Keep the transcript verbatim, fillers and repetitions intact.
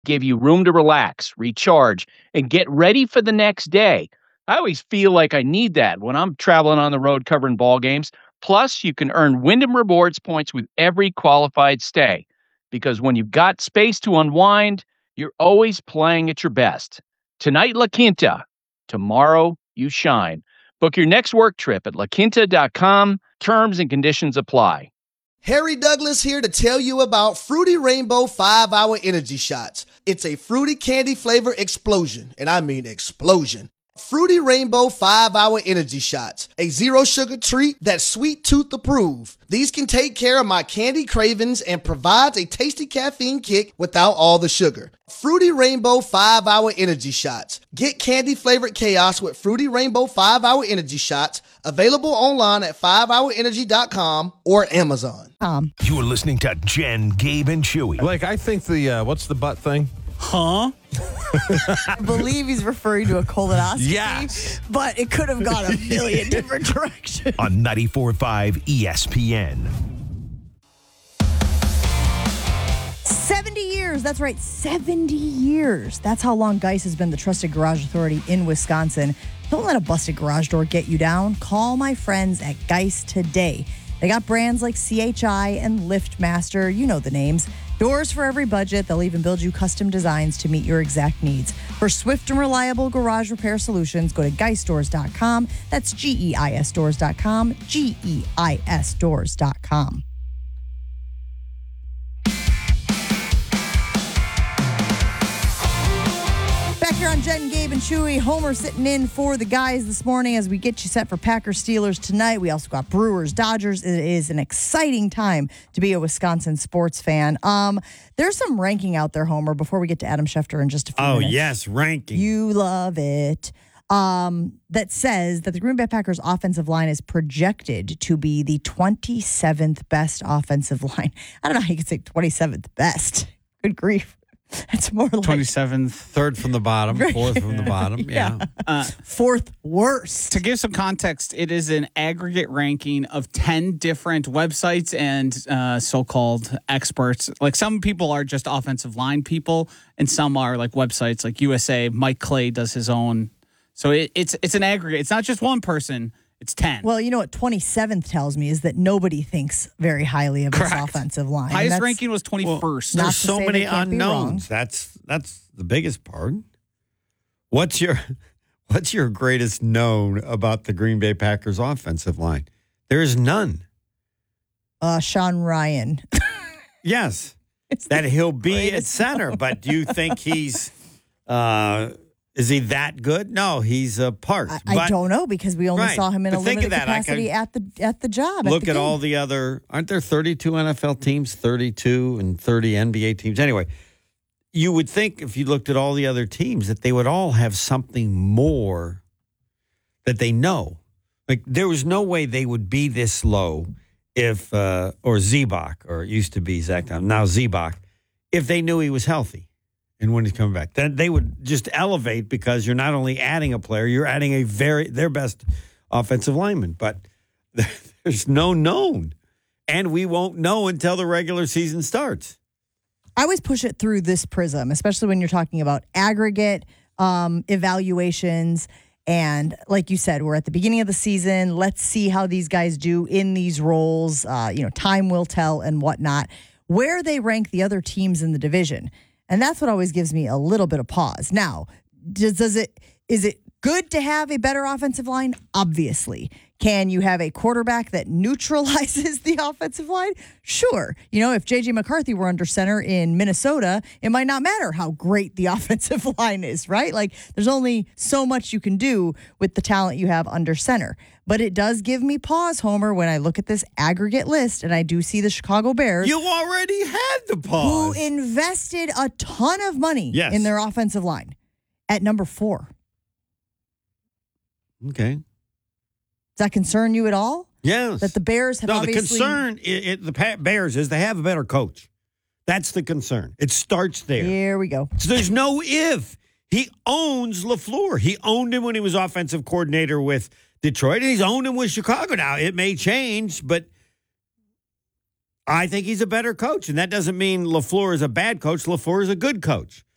give you room to relax, recharge, and get ready for the next day. I always feel like I need that when I'm traveling on the road covering ball games. Plus, you can earn Wyndham Rewards points with every qualified stay. Because when you've got space to unwind, you're always playing at your best. Tonight, La Quinta. Tomorrow, you shine. Book your next work trip at la quinta dot com. Terms and conditions apply. Harry Douglas here to tell you about Fruity Rainbow five hour Energy Shots. It's a fruity candy flavor explosion, and I mean explosion. Fruity Rainbow five hour Energy Shots, a zero sugar treat that's sweet tooth approved. These can take care of my candy cravings and provides a tasty caffeine kick without all the sugar. Fruity Rainbow five hour Energy Shots. Get candy flavored chaos with Fruity Rainbow five hour Energy Shots. Available online at five hour energy dot com or Amazon. Um. You are listening to Jen, Gabe, and Chewy. Like, I think the, uh, what's the butt thing? Huh? I believe he's referring to a colonoscopy. Yes. But it could have gone a million different directions. On ninety-four point five E S P N. seventy years. That's right. seventy years. That's how long Geist has been the trusted garage authority in Wisconsin. Don't let a busted garage door get you down. Call my friends at Geist today. They got brands like C H I and LiftMaster. You know the names. Doors for every budget. They'll even build you custom designs to meet your exact needs. For swift and reliable garage repair solutions, go to geist doors dot com. That's G E I S doors dot com. G E I S doors dot com. Back here on Jen, Gabe, and Chewy. Homer sitting in for the guys this morning as we get you set for Packers Steelers tonight. We also got Brewers Dodgers. It is an exciting time to be a Wisconsin sports fan. Um, there's some ranking out there, Homer, before we get to Adam Schefter in just a few oh, minutes. Oh, yes, ranking. You love it. Um, that says that the Green Bay Packers offensive line is projected to be the twenty-seventh best offensive line. I don't know how you could say twenty-seventh best. Good grief. That's more like twenty-seventh, third from the bottom, fourth from the bottom. Yeah. yeah. Uh, Fourth worst. to give some context, it is an aggregate ranking of ten different websites and uh, so-called experts. Like some people are just offensive line people, and some are like websites like U S A. Mike Clay does his own. So it, it's it's an aggregate. It's not just one person. It's ten. Well, you know what twenty-seventh tells me is that nobody thinks very highly of Correct. this offensive line. Highest That's ranking was twenty-first. Not There's to so say many they can't be wrong. unknowns. That's that's the biggest part. What's your what's your greatest known about the Green Bay Packers offensive line? There is none. Uh, Sean Ryan. Yes, It's that the he'll be at greatest center, but do you think he's uh, is he that good? No, he's a part. I, I But don't know because we only Right. saw him in But a think of limited that. I capacity can at the at the job. Look at, at the all game. the other, aren't there thirty-two N F L teams, thirty-two and thirty N B A teams? Anyway, you would think if you looked at all the other teams that they would all have something more that they know. Like there was no way they would be this low if, uh, or Zebach, or it used to be Zach, now Zebach, if they knew he was healthy and when he's coming back. Then they would just elevate because you're not only adding a player, you're adding a very their best offensive lineman. But there's no known. And we won't know until the regular season starts. I always push it through this prism, especially when you're talking about aggregate um, evaluations. And like you said, we're at the beginning of the season. Let's see how these guys do in these roles. Uh, you know, time will tell and whatnot. Where they rank the other teams in the division. And that's what always gives me a little bit of pause. Now, does, does it is it good to have a better offensive line? Obviously. Can you have a quarterback that neutralizes the offensive line? Sure. You know, if J J McCarthy were under center in Minnesota, it might not matter how great the offensive line is, right? Like, there's only so much you can do with the talent you have under center. But it does give me pause, Homer, when I look at this aggregate list and I do see the Chicago Bears. You already had the pause. Who invested a ton of money Yes. in their offensive line at number four. Okay. Does that concern you at all? Yes. That the Bears have no, obviously... the concern, it, it, the Pa- Bears, is they have a better coach. That's the concern. It starts there. Here we go. So there's no if. He owns LaFleur. He owned him when he was offensive coordinator with Detroit, and he's owned him with Chicago now. It may change, but I think he's a better coach, and that doesn't mean LaFleur is a bad coach. LaFleur is a good coach.